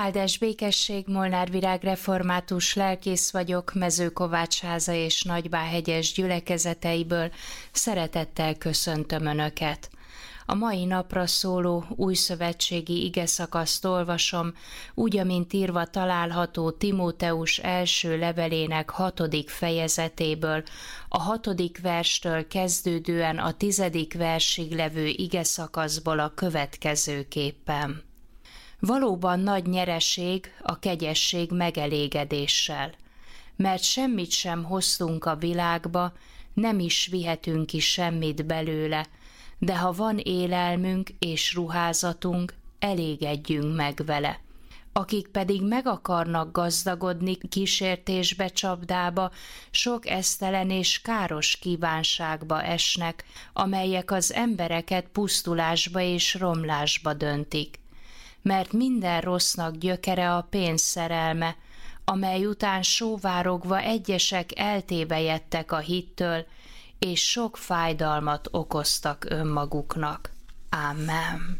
Áldás békesség, Molnár Virág református lelkész vagyok, Mezőkovácsháza és Nagybáhegyes gyülekezeteiből. Szeretettel köszöntöm Önöket. A mai napra szóló újszövetségi igeszakaszt olvasom, úgy, amint írva található Timóteus első levelének 6. fejezetéből, a 6. verstől kezdődően a 10. versig levő igeszakaszból a következőképpen. Valóban nagy nyereség a kegyesség megelégedéssel, mert semmit sem hoztunk a világba, nem is vihetünk ki semmit belőle, de ha van élelmünk és ruházatunk, elégedjünk meg vele. Akik pedig meg akarnak gazdagodni kísértésbe, csapdába, sok esztelen és káros kívánságba esnek, amelyek az embereket pusztulásba és romlásba döntik. Mert minden rossznak gyökere a pénz szerelme, amely után sóvárogva egyesek eltévejedtek a hittől, és sok fájdalmat okoztak önmaguknak. Ámen.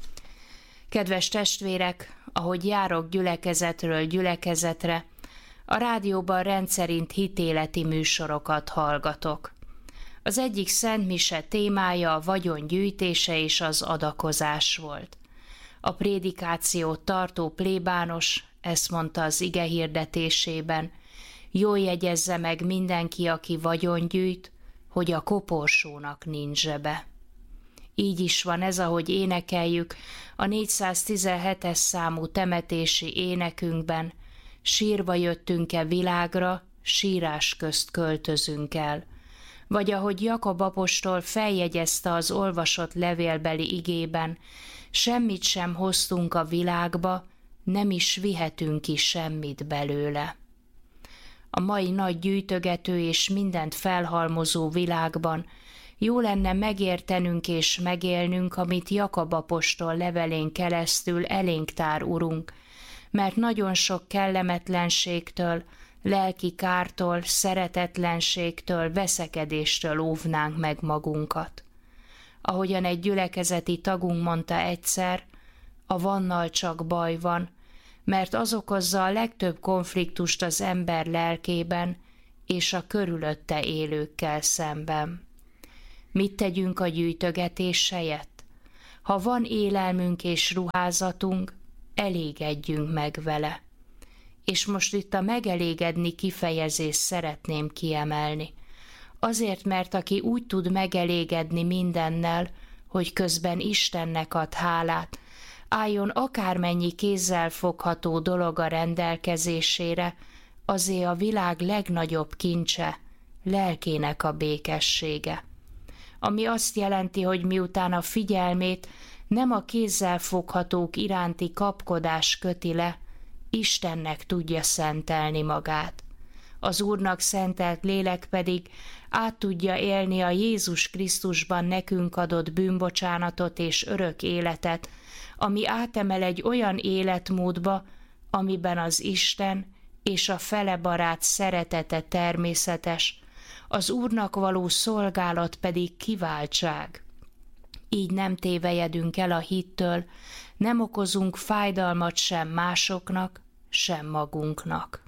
Kedves testvérek, ahogy járok gyülekezetről gyülekezetre, a rádióban rendszerint hitéleti műsorokat hallgatok. Az egyik szentmise témája a vagyon gyűjtése és az adakozás volt. A prédikációt tartó plébános ezt mondta az ige hirdetésében: jól jegyezze meg mindenki, aki vagyon gyűjt, hogy a koporsónak nincs zsebe. Így is van ez, ahogy énekeljük a 417-es számú temetési énekünkben: sírva jöttünk-e világra, sírás közt költözünk el. Vagy ahogy Jakab apostol feljegyezte az olvasott levélbeli igében: semmit sem hoztunk a világba, nem is vihetünk ki semmit belőle. A mai nagy gyűjtögető és mindent felhalmozó világban jó lenne megértenünk és megélnünk, amit Jakab apostol levelén keresztül elénk tár Urunk, mert nagyon sok kellemetlenségtől, lelki kártól, szeretetlenségtől, veszekedéstől óvnánk meg magunkat. Ahogyan egy gyülekezeti tagunk mondta egyszer, a vannal csak baj van, mert az okozza a legtöbb konfliktust az ember lelkében és a körülötte élőkkel szemben. Mit tegyünk a gyűjtögetés helyett? Ha van élelmünk és ruházatunk, elégedjünk meg vele. És most itt a megelégedni kifejezést szeretném kiemelni. Azért, mert aki úgy tud megelégedni mindennel, hogy közben Istennek ad hálát, álljon akármennyi kézzel fogható dolog a rendelkezésére, azért a világ legnagyobb kincse, lelkének a békessége. Ami azt jelenti, hogy miután a figyelmét nem a kézzel foghatók iránti kapkodás köti le, Istennek tudja szentelni magát. Az Úrnak szentelt lélek pedig át tudja élni a Jézus Krisztusban nekünk adott bűnbocsánatot és örök életet, ami átemel egy olyan életmódba, amiben az Isten és a felebarát szeretete természetes, az Úrnak való szolgálat pedig kiváltság. Így nem tévejedünk el a hittől, nem okozunk fájdalmat sem másoknak, sem magunknak.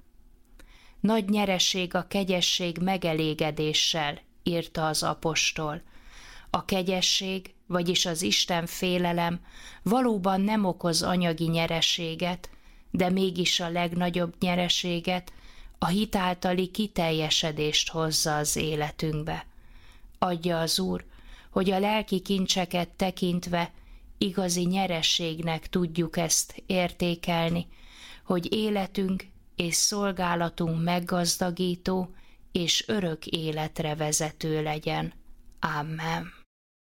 Nagy nyereség a kegyesség megelégedéssel, írta az apostol. A kegyesség, vagyis az Isten félelem valóban nem okoz anyagi nyereséget, de mégis a legnagyobb nyereséget, a hit általi kiteljesedést hozza az életünkbe. Adja az Úr, hogy a lelki kincseket tekintve igazi nyereségnek tudjuk ezt értékelni, hogy életünk és szolgálatunk meggazdagító és örök életre vezető legyen. Amen.